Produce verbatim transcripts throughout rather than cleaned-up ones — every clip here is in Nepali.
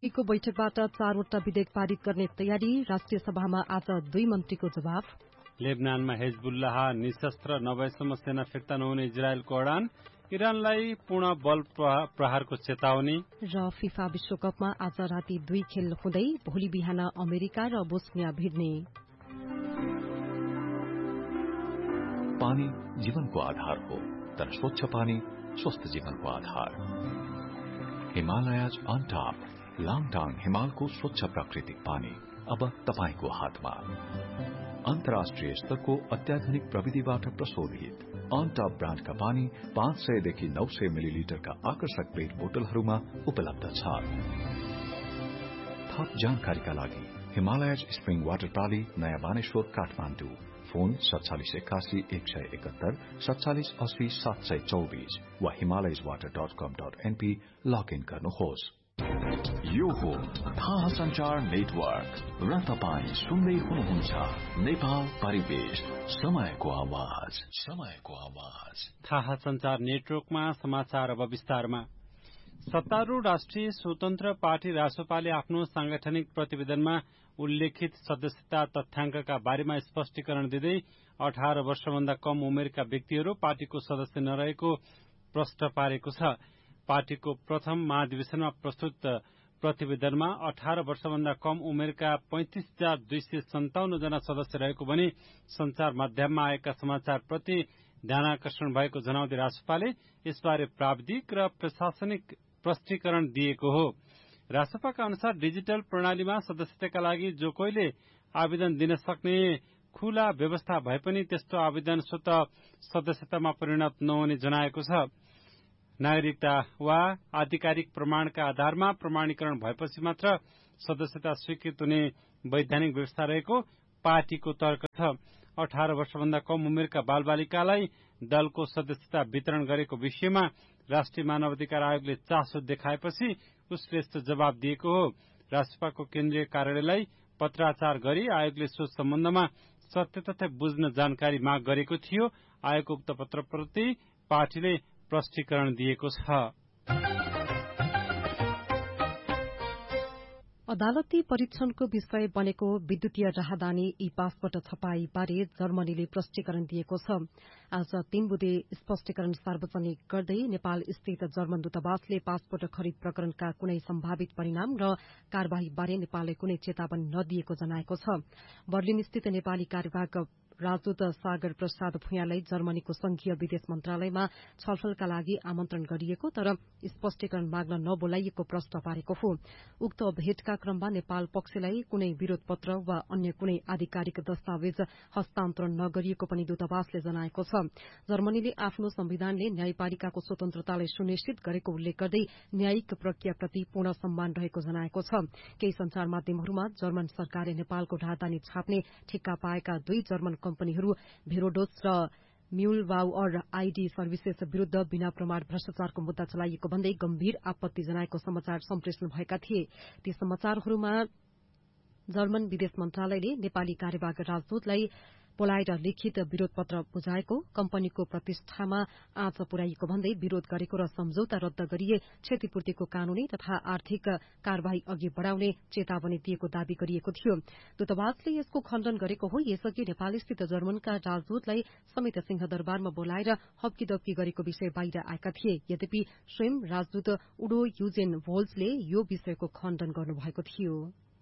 को बैठकबाट चारवटा विधेयक पारित गर्ने तयारी। राष्ट्रिय सभामा आज दुई मन्त्रीको जवाफ। लेबनानमा हेजबुल्लाह निशस्त्र नभएसम्म सेना फिर्ता नहुने इजरायलको अडान। इरानलाई पूर्ण बल प्रहारको चेतावनी। र फिफा विश्वकपमा आज राति दुई खेल हुँदै भोलि बिहान अमेरिका र बोस्निया भिड्ने। पानी जीवनको आधार हो, तर स्वच्छ पानी स्वस्थ जीवनको आधार। हिमालयज अन टॉप लाङटाङ हिमालको स्वच्छ प्राकृतिक पानी अब तपाईको हातमा। अन्तर्राष्ट्रिय स्तरको अत्याधुनिक प्रविधिबाट प्रशोधित अन टॉप ब्रान्डका पानी पाँच सय देखि नौ सय मिलिलिटरका आकर्षक पेट बोतलहरूमा उपलब्ध छ। थप जानकारीका लागि हिमालयज स्प्रिङ वाटर प्राली, नयाँ बानेश्वर, काठमाडौँ। फोन सत्तालिस एकासी एक सय एकहत्तर सत्तालिस अस्सी सात सय चौबीस वा हिमालयज वाटर डट कम डट एनपी लगइन गर्नुहोस्। यो हो थाहा संचार नेटवर्क र तपाईँ सुन्दै हुनुहुन्छ नेपाल परिवेश, समयको आवाज, समयको आवाज। थाहा संचार नेटवर्कमा समाचार अब विस्तारमा। सत्तारूढ़ राष्ट्रिय स्वतन्त्र पार्टी रासोपाले आफ्नो सांगठनिक प्रतिवेदनमा उल्लेखित सदस्यता तथ्याङ्कका बारेमा स्पष्टीकरण दिँदै अठार वर्षभन्दा कम उमेरका व्यक्तिहरू पार्टीको सदस्य नरहेको प्रश्न पारेको छ। पार्टीको प्रथम महाधिवेशनमा प्रस्तुत प्रतिवेदनमा अठार वर्षभन्दा कम उमेरका पैंतिस हजार दुई सय सन्ताउन्न जना सदस्य रहेको भने संचार माध्यममा आएका समाचारप्रति ध्यानाकर्षण भएको जनाउँदै रासोपाले यसबारे प्राविधिक र प्रशासनिक स्पष्टीकरण दिएको हो। रासोपाका अनुसार डिजिटल प्रणालीमा सदस्यताका लागि जो कोहीले आवेदन दिन सक्ने खुला व्यवस्था भए पनि त्यस्तो आवेदन स्वत सदस्यतामा परिणत नहुने जनाएको छ। नागरिकता वा आधिकारिक प्रमाणका आधारमा प्रमाणीकरण भएपछि मात्र सदस्यता स्वीकृत हुने वैधानिक व्यवस्था रहेको पार्टीको तर्क छ। अठार वर्षभन्दा कम उमेरका बालबालिकालाई दलको सदस्यता वितरण गरेको विषयमा राष्ट्रिय मानवाधिकार आयोगले चासो देखाएपछि उसले यस्तो जवाब दिएको हो। रासपाको केन्द्रीय कार्यालयलाई पत्राचार गरी आयोगले सो सम्बन्धमा सत्य तथ्य बुझ्न जानकारी माग गरेको थियो। आयोगको उक्त पत्रप्रति पार्टीले स्पष्टीकरण दिएको छ। अदालती परीक्षणको विषय बनेको विद्युतीय राहदानी ई पासपोर्ट छपाई बारे जर्मनीले स्पष्टीकरण दिएको छ। आज तीन बुधे स्पष्टीकरण सार्वजनिक गर्दै नेपाल स्थित जर्मन दूतावासले पासपोर्ट खरिद प्रकरणका कुनै सम्भावित परिणाम र कार्यवाही बारे नेपालले कुनै चेतावनी नदिएको जनाएको छ। बर्लिन स्थित नेपाली कार्यवाहक राजदूत सागर प्रसाद भुइँयालाई जर्मनीको संघीय विदेश मन्त्रालयमा छलफलका लागि आमन्त्रण गरिएको तर स्पष्टीकरण माग्न नबोलाइएको प्रश्न पारेको हो। उक्त भेटका क्रममा नेपाल पक्षलाई कुनै विरोध पत्र वा अन्य कुनै आधिकारिक दस्तावेज हस्तान्तरण नगरिएको पनि दूतावासले जनाएको छ। जर्मनीले आफ्नो संविधानले न्यायपालिकाको स्वतन्त्रतालाई सुनिश्चित गरेको उल्लेख गर्दै न्यायिक प्रक्रियाप्रति पूर्ण सम्मान रहेको जनाएको छ। केही संचार माध्यमहरूमा जर्मन सरकारले नेपालको राजधानी छाप्ने ठेक्का पाएका दुई जर्मन कम्पनीहरू भेरोडोस र म्युलबाउअर आईडी सर्भिसेस विरूद्ध बिना प्रमाण भ्रष्टाचारको मुद्दा चलाइएको भन्दै गम्भीर आपत्ति जनाएको समाचार सम्प्रेषण भएका थिए। ती समाचारहरूमा जर्मन विदेश मन्त्रालयले नेपाली कार्यवाहक राजदूतलाई बोलाएर लिखित विरोध पत्र बुझाएको, कम्पनीको प्रतिष्ठामा आँच पुर्याइएको भन्दै विरोध गरेको र सम्झौता रद्द गरिए क्षतिपूर्तिको कानूनी तथा आर्थिक कार्यवाही अघि बढ़ाउने चेतावनी दिएको दावी गरिएको थियो। दूतावासले यसको खण्डन गरेको हो। यसअघि नेपालस्थित जर्मनका राजदूतलाई समेत सिंहदरबारमा बोलाएर हप्कीदप्की गरेको विषय बाहिर आएका थिए। यद्यपि स्वयं राजदूत उडो युजेन भोल्सले यो विषयको खण्डन गर्नुभएको थियो।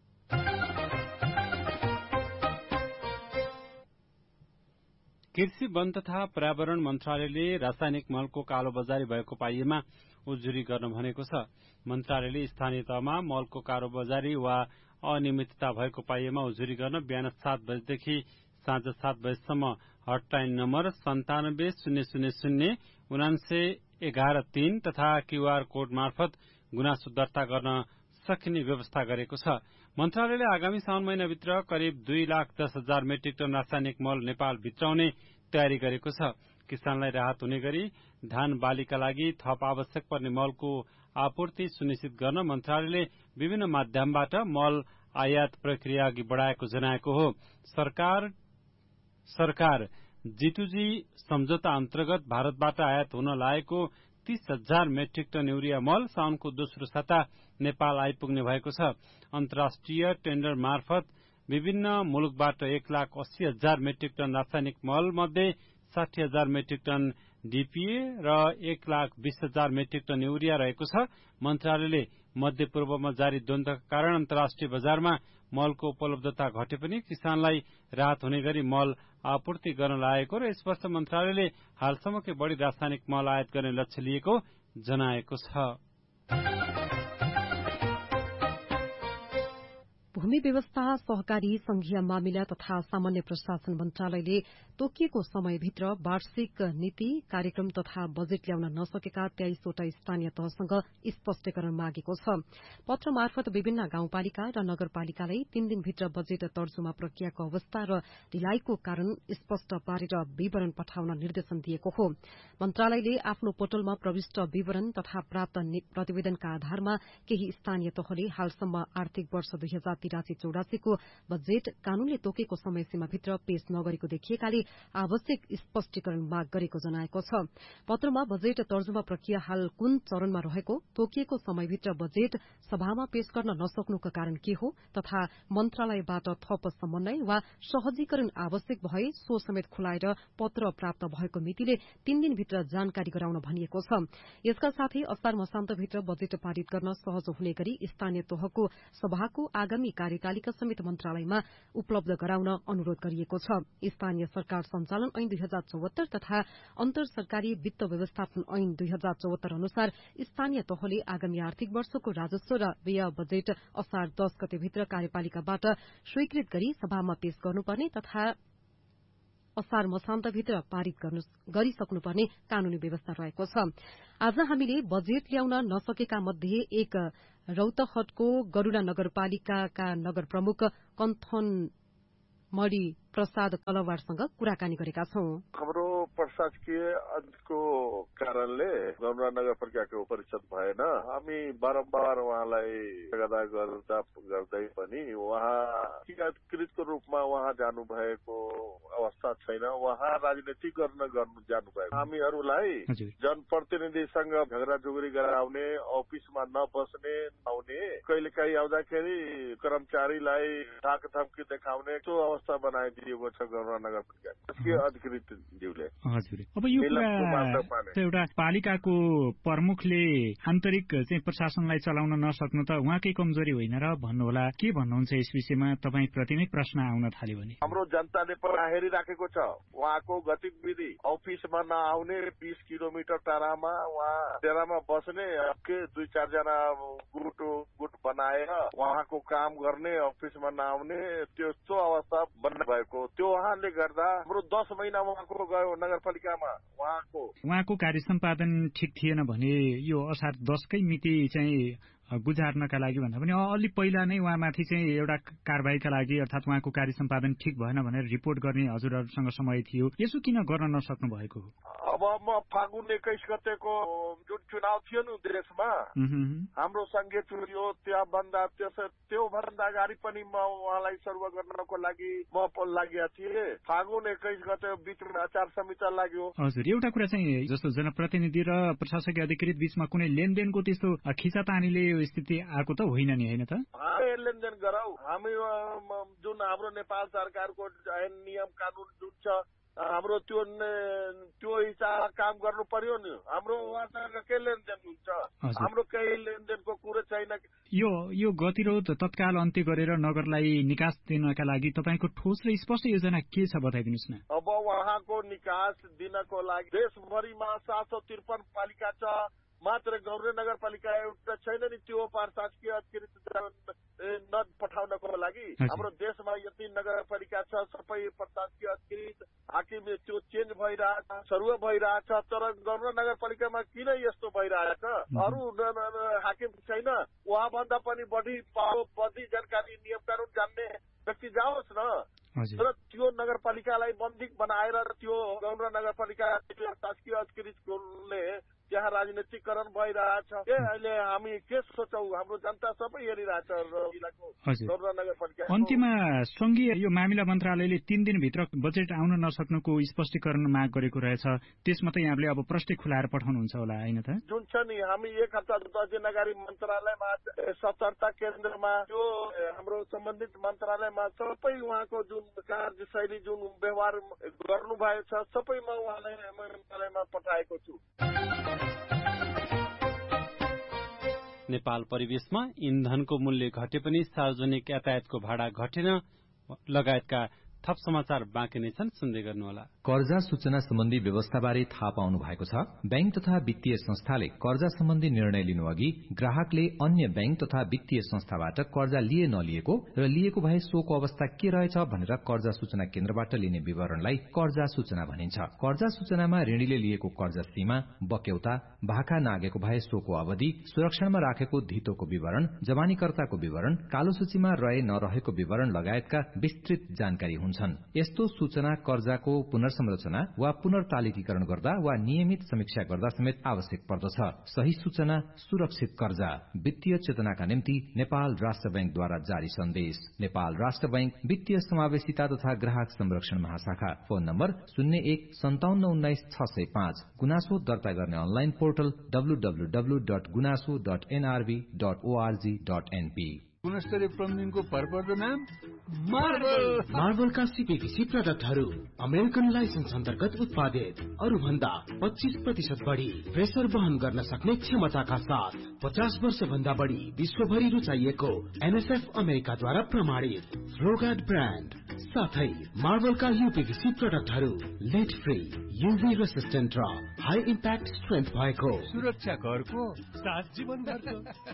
कृषि वन तथा पर्यावरण मन्त्रालयले रासायनिक मलको कालोबजारी भएको पाइएमा उजुरी गर्न भनेको छ। मन्त्रालयले स्थानीय तहमा मलको कालोबजारी वा अनियमितता भएको पाइएमा उजुरी गर्न बिहान सात बजेदेखि साँझ सात बजेसम्म हटलाइन नम्बर सन्तानब्बे शून्य शून्य शून्य उनान्से एघार तीन तथा क्यूआर कोड मार्फत गुनासो दर्ता गर्न सकिने व्यवस्था गरेको छ। मन्त्रालयले आगामी साउन महिनाभित्र करिब दुई लाख दस हजार मेट्रिक टन रासायनिक मल नेपाल भित्राउने तयारी गरेको छ। किसानलाई राहत हुने गरी धान बालीका लागि थप आवश्यक पर्ने मलको आपूर्ति सुनिश्चित गर्न मन्त्रालयले विभिन्न माध्यमबाट मल आयात प्रक्रिया अघि बढ़ाएको जनाएको हो। सरकार सरकार जीटूजी सम्झौता अन्तर्गत भारतबाट आयात हुन लागेको तीस हजार मेट्रिक टन युरिया मल साउनको दोस्रो साता नेपाल आइपुग्ने भएको छ। अन्तर्राष्ट्रिय टेन्डर मार्फत विभिन्न मुलुकबाट एक लाख अस्सी हजार मेट्रिक टन रासायनिक मल मध्ये साठी हजार मेट्रिक टन डीपीए र एक लाख बीस हजार मेट्रिक टन युरिया रहेको छ। मन्त्रालयले मध्यपूर्वमा जारी द्वन्द्वका कारण अन्तर्राष्ट्रिय बजारमा मलको उपलब्धता घटे पनि किसानलाई राहत हुने गरी मल आपूर्ति गर्न लागेको र यस वर्ष मन्त्रालयले हालसम्मकै बढी रासायनिक मल आयात गर्ने लक्ष्य लिएको जनाएको छ। भूमि व्यवस्था, सहकारी संघीय मामिला तथा सामान्य प्रशासन मन्त्रालयले तोकिएको समयभित्र वार्षिक नीति कार्यक्रम तथा बजेट ल्याउन नसकेका तेइसवटा स्थानीय तहसँग स्पष्टीकरण मागेको छ। पत्र मार्फत विभिन्न गाउँपालिका र नगरपालिकालाई तीन दिनभित्र बजेट तर्जुमा प्रक्रियाको अवस्था र ढिलाइको कारण स्पष्ट पारेर विवरण पठाउन निर्देशन दिएको हो। मन्त्रालयले आफ्नो पोर्टलमा प्रविष्ट विवरण तथा प्राप्त प्रतिवेदनका आधारमा केही स्थानीय तहले हालसम्म आर्थिक वर्ष दुई हजार तिरासी चौरासीको बजेट कानूनले तोकेको समयसीमाभित्र पेश नगरेको देखिएकाले आवश्यक स्पष्टीकरण माग गरेको जनाएको छ। पत्रमा बजेट तर्जुमा प्रक्रिया हाल कुन चरणमा रहेको, तोकिएको समयभित्र बजेट सभामा पेश गर्न नसक्नुका कारण के हो तथा मन्त्रालयबाट थप समन्वय वा सहजीकरण आवश्यक भए सो समेत खुलाएर पत्र प्राप्त भएको मितिले तीन दिनभित्र जानकारी गराउन भनिएको छ। यसका साथै असार मसान्तभित्र बजेट पारित गर्न सहज हुने गरी स्थानीय तहको सभाको आगामी कार्यतालिका समेत मन्त्रालयमा उपलब्ध गराउन अनुरोध गरिएको छ। स्थानीय सरकार सञ्चालन ऐन दुई हजार चौहत्तर तथा अन्तर सरकारी वित्त व्यवस्थापन ऐन दुई हजार चौहत्तर अनुसार स्थानीय तहले आगामी आर्थिक वर्षको राजस्व र व्यय बजेट असार दश गतेभित्र कार्यपालिकाबाट स्वीकृत गरी सभामा पेश गर्नुपर्ने तथा असार मसान्तभित्र पारित गरिसक्नुपर्ने कानूनी व्यवस्था रहेको छ। आज हामीले बजेट ल्याउन नसकेका मध्ये एक रौतहटको गरूडा नगरपालिकाका नगर प्रमुख कन्थन मणि प्रसाद तलवारसँग कुराकानी गरेका छौं। हाम्रो प्रशासकीय अन्तको कारणले गरूडा नगरपालिकाको परिषद भएन। हामी बारम्बार उहाँलाई गदा गर्दा गर्दै पनि उहाँ अधिकृतको रूपमा उहाँ जानु भएको अवस्था छैन। उहाँ राजनीति गर्न गर्नु जानु भएको। हामीहरूलाई जनप्रतिनिधिसँग झगडा झुगडी गराउने, अफिसमा नबस्ने, आउने, कहिलेकाहीँ आउँदाखेरि कर्मचारीलाई धाक धम्की देखाउने त्यो अवस्था बनाइदिएको छ गरूडा नगरपालिका अधिकृत ज्यूले। हजुर, अब यो एउटा पालिकाको प्रमुखले आन्तरिक चाहिँ प्रशासनलाई चलाउन नसक्नु त उहाँकै कमजोरी होइन र भन्नुहोला। के भन्नुहुन्छ यस विषयमा? तपाईँ प्रति नै प्रश्न आउन थाल्यो भने हाम्रो जनताले पनि हेरिराखेको छ। उहाँको गतिविधि अफिसमा नआउने, बीस किलोमिटर टाढामा उहाँ डेरामा बस्ने, के दुई चारजना गुट गुट बनाएर उहाँको काम गर्ने, अफिसमा नआउने, त्यस्तो अवस्था बन्न भएको। त्यो उहाँले गर्दा हाम्रो दस महिना उहाँको गयो नगरपालिकामा। उहाँको उहाँको कार्य सम्पादन ठिक थिएन भने यो असार दशकै मिति चाहिँ गुजार्नका लागि भन्दा पनि अलि पहिला नै उहाँमाथि चाहिँ एउटा कारबाहीका लागि अर्थात् उहाँको कार्य सम्पादन ठिक भएन भनेर रिपोर्ट गर्ने हजुरहरूसँग समय थियो। यसो किन गर्न नसक्नु भएको? अब म फागुन एक्काइस गतेको जुन चुनाव थियो नि देशमा, हाम्रो संघीय चुनाव त्यहाँ भन्दा त्यस त्यो भन्दा अगाडि पनि म उहाँलाई सर्व गर्नको लागि म लागेका थिएँ। फागुन एक्काइस गते बिचमा आचार संहिता लाग्यो। हजुर, एउटा कुरा चाहिँ जस्तो जनप्रतिनिधि र प्रशासकीय अधिकृत बीचमा कुनै लेनदेनको त्यस्तो खिचातानीले स्थिति आएको त होइन नि, होइन त? लेनदेन गरौ। हामी जुन हाम्रो नेपाल सरकारको ऐन नियम कानून जुन छ हाम्रो त्यो त्यो हिसाबमा काम गर्नु पर्यो नि। हाम्रो उहाँसँग के लेनदेन हुन्छ? हाम्रो केही लेनदेनको कुरो छैन। यो यो गतिरोध तत्काल अन्त्य गरेर नगरलाई निकास दिनका लागि तपाईँको ठोस र स्पष्ट योजना के छ बताइदिनुहोस् न। अब उहाँको निकास दिनको लागि देशभरिमा सात सौ त्रिपन पालिका छ, मात्र गौरे नगरपालिका एउटा छैन नि। त्यो प्रशासकीय अधिकृत न पठाउनको लागि हाम्रो देशमा यति नगरपालिका छ, सबै प्रशासकीय अधिकृत हाकिम त्यो चेन्ज भइरहेछ, सर्व भइरहेछ। तर गौरे नगरपालिकामा किन यस्तो भइरहेछ? अरू हाकिम छैन, उहाँभन्दा पनि बढी पावर, बढी जानकारी, नियम कानून जान्ने व्यक्ति जाओस् न। तर त्यो नगरपालिकालाई बन्दी बनाएर त्यो गौरे नगरपालिका शासकीय अधिकृतले त्यहाँ राजनीतिकरण भइरहेछ के अहिले हामी के सोचौँ हाम्रो जनता सबै हेरिरहेछ गौरव नगरपालिका। अन्तिममा संघीय यो मामिला मन्त्रालयले तीन दिनभित्र बजेट आउन नसक्नुको स्पष्टीकरण माग गरेको रहेछ, त्यसमा त यहाँले अब प्रष्टै खुलाएर पठाउनुहुन्छ होला होइन त? जुन छ नि हामी एक हप्ता दस दिन अगाडि मन्त्रालयमा सतर्कता केन्द्रमा त्यो हाम्रो सम्बन्धित मन्त्रालयमा सबै उहाँको जुन कार्यशैली जुन व्यवहार गर्नुभएको छ सबैमा उहाँलाई मन्त्रालयमा पठाएको छु। नेपाल परिवेशमा इन्धनको मूल्य घटे पनि सार्वजनिक यातायातको भाडा घटेन लगायतका थप समाचार बाँकी नै छन्, सुन्दै गर्नुहोला। कर्जा सूचना सम्बन्धी व्यवस्थाबारे थाहा पाउनु भएको छ। बैंक तथा वित्तीय संस्थाले कर्जा सम्बन्धी निर्णय लिनु अघि ग्राहकले अन्य बैंक तथा वित्तीय संस्थाबाट कर्जा लिए नलिएको र लिएको भए सोको अवस्था के रहेछ भनेर कर्जा सूचना केन्द्रबाट लिने विवरणलाई कर्जा सूचना भनिन्छ। कर्जा सूचनामा ऋणीले लिएको कर्जा सीमा, बक्यौता, भाका नागेको भए सोको अवधि, सुरक्षामा राखेको धितोको विवरण, जमानीकर्ताको विवरण, कालो सूचीमा रहे नरहेको विवरण लगायतका विस्तृत जानकारी हुन्छन्। यस्तो सूचना कर्जाको पुनर्संरचना वा पुनर्तालिकीकरण गर्दा वा नियमित समीक्षा गर्दा समेत आवश्यक पर्दछ। सही सूचना, सुरक्षित कर्जा। वित्तीय चेतनाका निम्ति नेपाल राष्ट्र बैंकद्वारा जारी सन्देश। नेपाल राष्ट्र बैंक वित्तीय समावेशिता तथा ग्राहक संरक्षण महाशाखा। फोन नम्बर शून्य एक सन्ताउन्न उन्नाइस छ सय पाँच। गुनासो दर्ता गर्ने online portal W W W dot गुनासो dot NRB dot ORG dot NP. गुणस्तरीय प्लम्बिङको भरपर्दो नाम मार्बल। मार्बलका सीपीभीसी प्रडक्टहरू अमेरिकन लाइसेन्स अन्तर्गत उत्पादित, अरू भन्दा पच्चीस प्रतिशत बढी प्रेसर वहन गर्न सक्ने क्षमताका साथ पचास वर्ष भन्दा बढी विश्वभरि रुचाइएको एनएसएफ अमेरिकाद्वारा प्रमाणित फ्लोगार्ड ब्रान्ड साथै मार्बलका यूपीभीसी प्रडक्टहरू लेड फ्री, यूभी रेसिस्टेन्ट र हाई इम्प्याक्ट स्ट्रेन्थ भएको सुरक्षा घरको साथ जीवन घरको।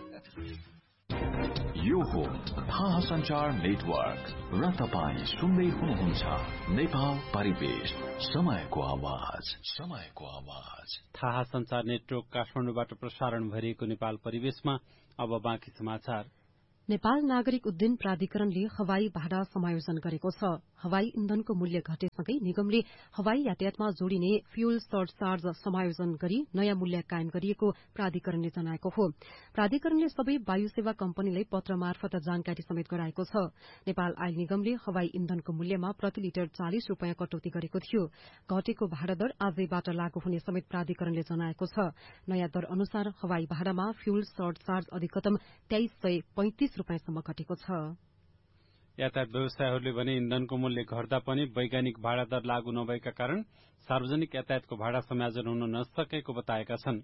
यो हो थाहा संचार नेटवर्क र तपाईँ सुन्दै हुनुहुन्छ नेपाल परिवेश, समयको आवाज समयको आवाज। थाहा संचार नेटवर्क काठमाडौँबाट प्रसारण भइरहेको नेपाल परिवेशमा अब बाँकी समाचार। नेपाल नागरिक उड्डयन प्राधिकरणले हवाई भाडा समायोजन गरेको छ। हवाई इन्धनको मूल्य घटेसँगै निगमले हवाई यातायातमा जोडिने फ्यूल सर्टचार्ज समायोजन गरी नयाँ मूल्य कायम गरिएको प्राधिकरणले जनाएको हो। प्राधिकरणले सबै वायु सेवा कम्पनीलाई पत्र मार्फत जानकारी समेत गराएको छ। नेपाल आयल निगमले हवाई इन्धनको मूल्यमा प्रति लिटर चालिस रूपियाँ कटौती गरेको थियो। घटेको भाडा दर आजैबाट लागू हुने समेत प्राधिकरणले जनाएको छ। नयाँ दर अनुसार हवाई भाडामा फ्यूल सर्टचार्ज अधिकतम तेइस सय पैंतिस रूपियाँसम्म घटेको छ। यातायात व्यवसायहरूले भने इन्धनको मूल्य घट्दा पनि वैज्ञानिक भाडा दर लागू नभएका कारण सार्वजनिक यातायातको भाडा समायोजन हुन नसकेको बताएका छन्।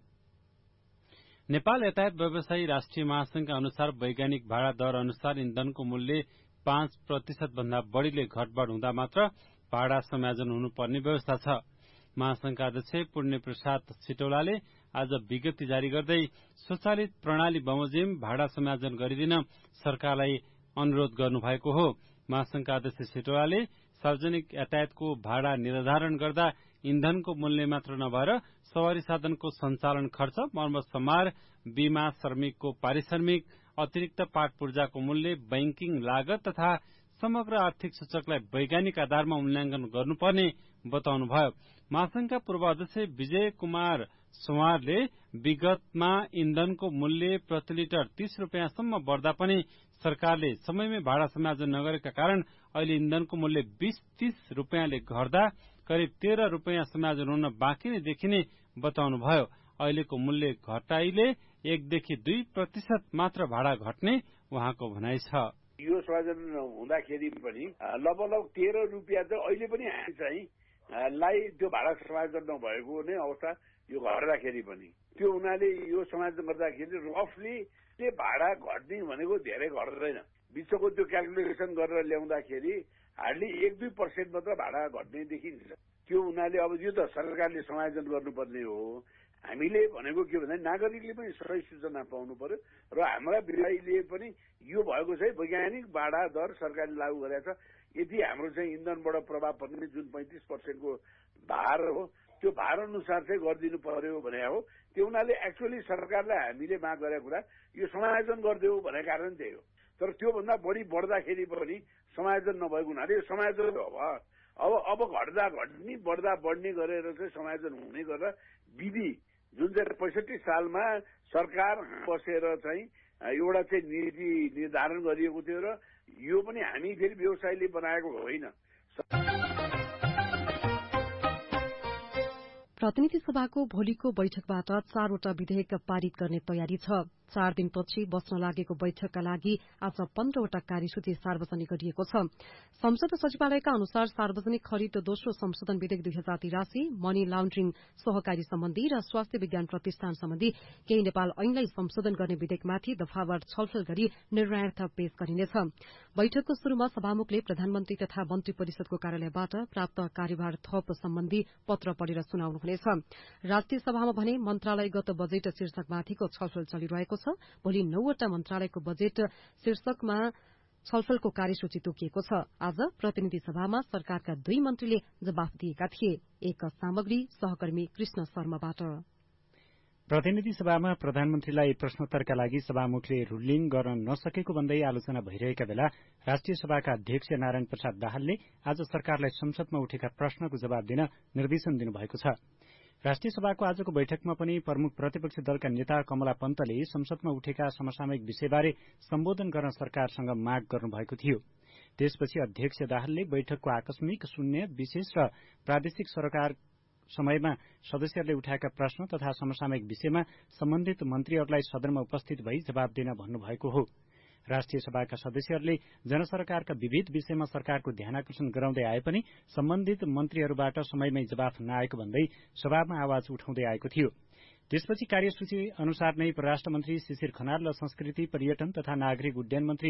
नेपाल यातायात व्यवसायी राष्ट्रिय महासंघका अनुसार वैज्ञानिक भाडा दर अनुसार इन्धनको मूल्य पाँच प्रतिशत भन्दा बढ़ीले घटबढ़ हुँदा मात्र भाडा समायोजन हुनुपर्ने व्यवस्था छ। महासंघका अध्यक्ष पुण्य प्रसाद सिटौलाले आज विज्ञप्ति जारी गर्दै स्वचालित प्रणाली बमोजिम भाडा समायोजन गरिदिन सरकारलाई अनुरोध गर्नुभएको हो। महासंघका अध्यक्ष सिटौलाले सार्वजनिक यातायातको भाडा निर्धारण गर्दा इन्धनको मूल्य मात्र नभएर सवारी साधनको सञ्चालन खर्च, मर्मत सम्हार, बीमा, श्रमिकको पारिश्रमिक, अतिरिक्त पाट पूर्जाको मूल्य, बैंकिङ लागत तथा समग्र आर्थिक सूचकलाई वैज्ञानिक आधारमा मूल्याङ्कन गर्नुपर्ने बताउनुभयो। महासंघका पूर्व अध्यक्ष विजय कुमार सुवारले विगतमा इन्धनको मूल्य प्रति लिटर तीस रूपियाँसम्म बढ़दा पनि सरकारले समयमै भाडा समायोजन नगरेका कारण अहिले इन्धनको मूल्य बीस तीस रूपियाँले घट्दा करिब तेह्र रूपियाँ समायोजन हुन बाँकी नै देखिने बताउनुभयो। अहिलेको मूल्य घटाइले एकदेखि दुई प्रतिशत मात्र भाडा घट्ने उहाँको भनाइ छ। यो समायोजन हुँदाखेरि पनि लगभग तेह्र रूपियाँ चाहिँ अहिले पनि हामी चाहिँ लाई त्यो भाडा समायोजन नभएको नै अवस्था यो घट्दाखेरि पनि त्यो हुनाले यो समायोजन गर्दाखेरि रफली त्यो भाडा घट्ने भनेको धेरै घट्दैन। विश्वको त्यो क्यालकुलेसन गरेर ल्याउँदाखेरि हार्डली एक दुई पर्सेन्ट मात्र भाडा घट्ने देखिन्छ। त्यो हुनाले अब यो त सरकारले समायोजन गर्नुपर्ने हो। हामीले भनेको के भन्दा नागरिकले पनि सही सूचना पाउनु पर्यो र हाम्रा व्यवसायीले पनि यो भएको चाहिँ वैज्ञानिक भाडा दर सरकारले लागू गरेको छ। यदि हाम्रो चाहिँ इन्धनबाट प्रभाव पर्ने जुन पैंतिस पर्सेन्टको भार हो त्यो भार अनुसार चाहिँ गरिदिनु पर्यो भने हो। त्यो हुनाले एक्चुअली सरकारलाई हामीले माग गरेको कुरा यो समायोजन गरिदेऊ भनेको कारण त्यही हो। तर त्योभन्दा बढी बढ्दाखेरि पनि समायोजन नभएको हुनाले यो समायोजन अब अब अब घट्दा घट्ने बढ्दा बढ्ने गरेर चाहिँ समायोजन हुने गरेर विधि जुन चाहिँ पैँसठी सालमा सरकार बसेर चाहिँ एउटा चाहिँ नीति निर्धारण गरिएको थियो र यो पनि हामी फेरि व्यवसायले बनाएको होइन। प्रतिनिधि सभाको भोलिको बैठकबाट चारवटा विधेयक पारित गर्ने तयारी छ। चार दिनपछि बस्न लागेको बैठकका लागि आज पन्ध्रवटा कार्यसूची सार्वजनिक गरिएको छ। संसद सचिवालयका अनुसार सार्वजनिक खरिद दोस्रो संशोधन विधेयक दुई हजार तिरासी, मनी लाउन्ड्रिङ सहकारी सम्बन्धी र स्वास्थ्य विज्ञान प्रतिष्ठान सम्बन्धी केही नेपाल ऐनलाई संशोधन गर्ने विधेयकमाथि दफावार छलफल गरी निर्णयार्थ पेश गरिनेछ। बैठकको शुरूमा सभामुखले प्रधानमन्त्री तथा मन्त्री परिषदको कार्यालयबाट प्राप्त कार्यभार थप सम्बन्धी पत्र पढेर सुनाउनुहुनेछ। राष्ट्रिय सभामा भने मन्त्रालयगत बजेट शीर्षकमाथिको छलफल चलिरहेको छ। भोलि नौवटा मन्त्रालयको बजेट शीर्षकमा छलफलको कार्यसूची तोकिएको छ। आज प्रतिनिधि सभामा सरकारका दुई मन्त्रीले जवाफ दिएका थिए। एक सामग्री सहकर्मी कृष्ण शर्माबाट। प्रतिनिधि सभामा प्रधानमन्त्रीलाई प्रश्नोत्तरका लागि सभामुखले रुलिङ गर्न नसकेको भन्दै आलोचना भइरहेका बेला राष्ट्रिय सभाका अध्यक्ष नारायण प्रसाद दाहालले आज सरकारलाई संसदमा उठेका प्रश्नको जवाब दिन निर्देशन दिनुभएको छ। राष्ट्रिय सभाको आजको बैठकमा पनि प्रमुख प्रतिपक्षी दलका नेता कमला पन्तले संसदमा उठेका समसामयिक विषयबारे सम्बोधन गर्न सरकारसँग माग गर्नुभएको थियो। त्यसपछि अध्यक्ष दाहालले बैठकको आकस्मिक, शून्य, विशेष र प्रादेशिक सरकार समयमा सदस्यहरूले उठाएका प्रश्न तथा समसामयिक विषयमा सम्बन्धित मन्त्रीहरूलाई सदनमा उपस्थित भई जवाब दिन भन्नुभएको हो। राष्ट्रिय सभाका सदस्यहरूले जनसरकारका विविध विषयमा सरकारको ध्यानाकर्षण गराउँदै आए पनि सम्बन्धित मन्त्रीहरूबाट समयमै जवाफ नआएको भन्दै सभामा आवाज उठाउँदै आएको थियो। त्यसपछि कार्यसूची अनुसार नै परराष्ट्र मन्त्री शिशिर खनाल र संस्कृति, पर्यटन तथा नागरिक उड्डयन मन्त्री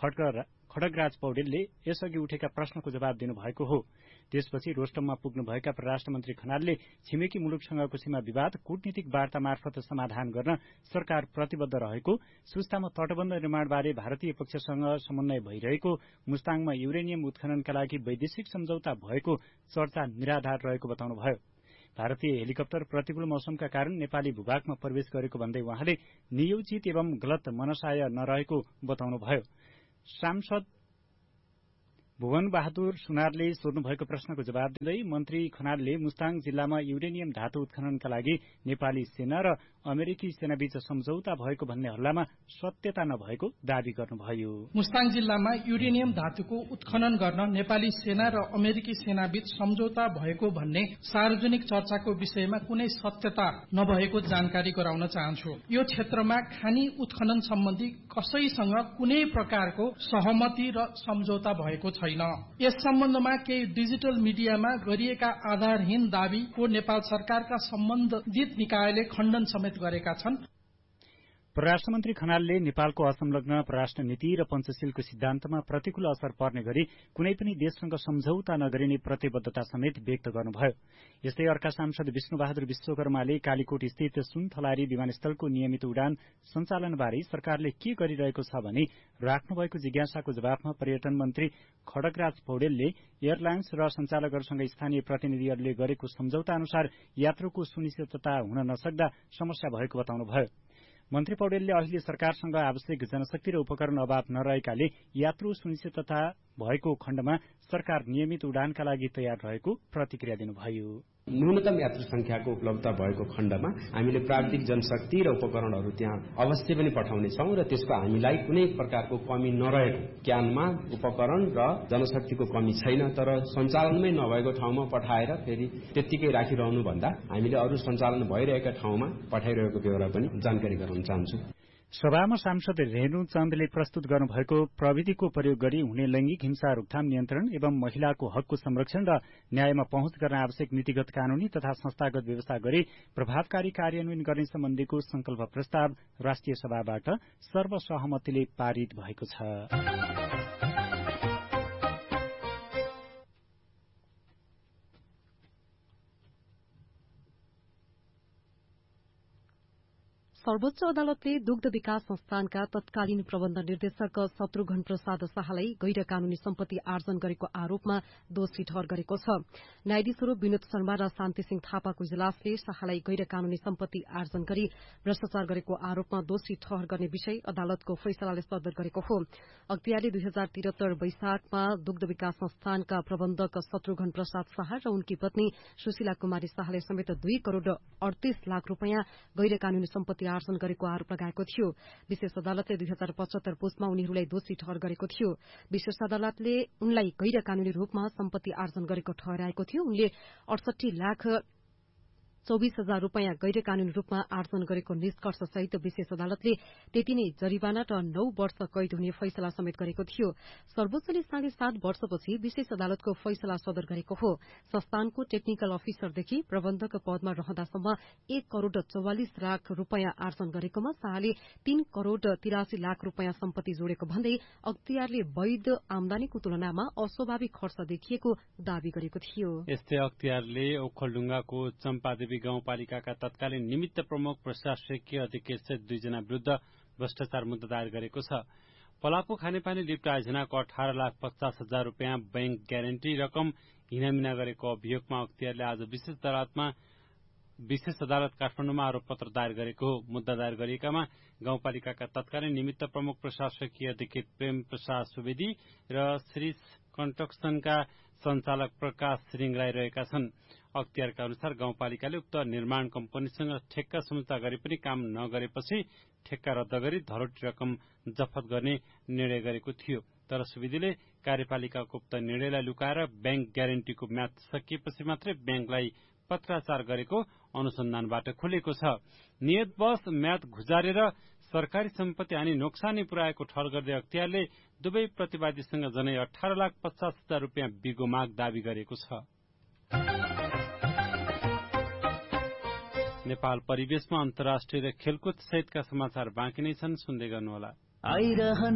खड्गराज पौडेलले यसअघि उठेका प्रश्नको जवाब दिनुभएको हो। त्यसपछि रोस्टममा पुग्नुभएका परराष्ट्र मन्त्री खनालले छिमेकी मुलुकसँगको सीमा विवाद कूटनीतिक वार्ता मार्फत समाधान गर्न सरकार प्रतिबद्ध रहेको, सुस्तामा तटबन्ध निर्माणबारे भारतीय पक्षसँग समन्वय भइरहेको, मुस्ताङमा युरेनियम उत्खननका लागि वैदेशिक सम्झौता भएको चर्चा निराधार रहेको बताउनुभयो। भारतीय हेलिकप्टर प्रतिकूल मौसमका कारण नेपाली भूभागमा प्रवेश गरेको भन्दै उहाँले नियोजित एवं गलत मनसाय नरहेको बताउनुभयो। सांसद भुवन बहादुर सुनारले सोध्नुभएको प्रश्नको जवाब दिँदै मन्त्री खनालले मुस्ताङ जिल्लामा युरेनियम धातु उत्खननका लागि नेपाली सेना र अमेरिकी सेनाबीच सम्झौता भएको भन्ने हल्लामा सत्यता नभएको दावी गर्नुभयो। मुस्ताङ जिल्लामा युरेनियम धातुको उत्खनन गर्न नेपाली सेना र अमेरिकी सेनाबीच सम्झौता भएको भन्ने सार्वजनिक चर्चाको विषयमा कुनै सत्यता नभएको जानकारी गराउन चाहन्छु। यो क्षेत्रमा खानी उत्खनन सम्बन्धी कसैसँग कुनै प्रकारको सहमति र सम्झौता भएको छैन। यस सम्बन्धमा केही डिजिटल मिडियामा गरिएका आधारहीन दावीको नेपाल सरकारका सम्बन्धित निकायले खण्डन समेत गरेका छन्। परराष्ट्र मन्त्री खनालले नेपालको असंलग्न परराष्ट्र नीति र पञ्चशीलको सिद्धान्तमा प्रतिकूल असर पर्ने गरी कुनै पनि देशसँग सम्झौता नगरिने प्रतिबद्धता समेत व्यक्त गर्नुभयो। यस्तै अर्का सांसद विष्णुबहादुर विश्वकर्माले कालीकोट स्थित सुनथलारी विमानस्थलको नियमित उडान सञ्चालनबारे सरकारले के गरिरहेको छ भनी राख्नुभएको जिज्ञासाको जवाफमा पर्यटन मन्त्री खड्गराज पौडेलले एयरलाइन्स र सञ्चालकहरूसँग स्थानीय प्रतिनिधिहरूले गरेको सम्झौता अनुसार यात्रुको सुनिश्चितता हुन नसक्दा समस्या भएको बताउनुभयो। मन्त्री पौडेलले अहिले सरकारसँग आवश्यक जनशक्ति र उपकरण अभाव नरहेकाले यात्रु सुनिश्चितता भएको खण्डमा सरकार नियमित उडानका लागि तयार रहेको प्रतिक्रिया दिनुभयो। न्यूनतम यात्रु संख्याको उपलब्धता भएको खण्डमा हामीले प्राविधिक जनशक्ति र उपकरणहरू त्यहाँ अवश्य पनि पठाउनेछौँ र त्यसको हामीलाई कुनै प्रकारको कमी नरहेको, ज्ञानमा उपकरण र जनशक्तिको कमी छैन। तर सञ्चालनमै नभएको ठाउँमा पठाएर फेरि त्यत्तिकै राखिरहनु भन्दा हामीले अरू सञ्चालन भइरहेका ठाउँमा पठाइरहेको बेहोरा पनि जानकारी गराउन चाहन्छु। सभामा सांसद रेणु चन्दले प्रस्तुत गर्नुभएको प्रविधिको प्रयोग गरी हुने लैंगिक हिंसा रोकथाम नियन्त्रण एवं महिलाको हकको संरक्षण र न्यायमा पहुँच गर्न आवश्यक नीतिगत कानूनी तथा संस्थागत व्यवस्था गरी प्रभावकारी कार्यान्वयन गर्ने सम्बन्धीको संकल्प प्रस्ताव राष्ट्रिय सभाबाट सर्वसहमतिले पारित भएको छ। सर्वोच्च अदालतले दुग्ध विकास संस्थानका तत्कालीन प्रबन्ध निर्देशक शत्रुघ्न प्रसाद शाहलाई गैर कानूनी सम्पत्ति आर्जन गरेको आरोपमा दोषी ठहर गरेको छ। न्यायाधीशहरू विनोद शर्मा र शान्तिसिंह थापाको इजलासले शाहलाई गैर कानूनी सम्पत्ति आर्जन गरी भ्रष्टाचार गरेको आरोपमा दोषी ठहर गर्ने विषय अदालतको फैसलाले सदर गरेको हो। अख्तियारले दुई हजार त्रिहत्तर वैशाखमा दुग्ध विकास संस्थानका प्रबन्धक शत्रुघ्न प्रसाद शाह र उनकी पत्नी सुशीला कुमारी शाहले समेत दुई करोड़ अड़तीस लाख रूपियाँ गैर कानूनी सम्पत्ति आर्जन गरेको आरोप लगाएको थियो। विशेष अदालतले दुई हजार पचहत्तर पुसमा उनीहरूलाई दोषी ठहर गरेको थियो। विशेष अदालतले उनलाई गैर कानूनी रूपमा सम्पत्ति आर्जन गरेको ठहराएको थियो। उनले अडसठी लाख चौबिस हजार रूपियाँ गैर कानूनी रूपमा आर्जन गरेको निष्कर्ष सहित विशेष अदालतले त्यति नै जरिवाना र नौ वर्ष कैद हुने फैसला समेत गरेको थियो। सर्वोच्चले साढे सात वर्षपछि विशेष अदालतको फैसला सदर गरेको हो। संस्थानको टेक्निकल अफिसरदेखि प्रबन्धक पदमा रहँदासम्म एक करोड़ चौवालिस लाख रूपियाँ आर्जन गरेकोमा शाहले तीन करोड़ तिरासी लाख रूपियाँ सम्पत्ति जोडेको भन्दै अख्तियारले वैध आमदानीको तुलनामा अस्वाभाविक खर्च देखिएको दावी गरेको थियो। यस्तै अख्तियारले ओखलढुङ्गाको चम्पादेवी गाउँपालिकाका तत्कालीन निमित्त प्रमुख प्रशासकीय अधिकृत सहित दुईजना विरूद्ध भ्रष्टाचार मुद्दा दायर गरेको छ। पलापु खानेपानी लिफ्ट आयोजनाको अठार लाख पचास हजार रूपियाँ बैंक ग्यारेन्टी रकम हिनामिना गरेको अभियोगमा अख्तियारले आज विशेष अदालतमा विशेष अदालत काठमाडौँमा आरोप पत्र दायर गरेको हो। मुद्दा दायर गरिएकामा गाउँपालिकाका तत्कालीन निमित्त प्रमुख प्रशासकीय अधिकृत प्रेम प्रसाद सुवेदी र श्री कन्स्ट्रक्सनका सञ्चालक प्रकाश श्रृंगराई रहेका छन्। अख्तियारका अनुसार गाउँपालिकाले उक्त निर्माण कम्पनीसँग ठेक्का सम्झौता गरे पनि काम नगरेपछि ठेक्का रद्द गरी धरोटी रकम जफत गर्ने निर्णय गरेको थियो। तर सुवेदीले कार्यपालिकाको उक्त निर्णयलाई लुकाएर ब्याङ्क ग्यारेन्टीको म्याद सकिएपछि मात्रै ब्याङ्कलाई पत्राचार गरेको अनुसन्धानबाट खुलेको छ। नियतवश म्याद गुजारेर सरकारी सम्पत्ति हानि नोक्सानी पुर्याएको ठहर गर्दै अख्तियारले दुवै प्रतिवादीसँग जनै अठार लाख पचास हजार रूपियाँ बिगो माग दावी गरेको छ। नेपाल परिवेशमा अन्तर्राष्ट्रिय र खेलकुद सहितका समाचार बाँकी नै छन्, सुन्दै गर्नुहोला।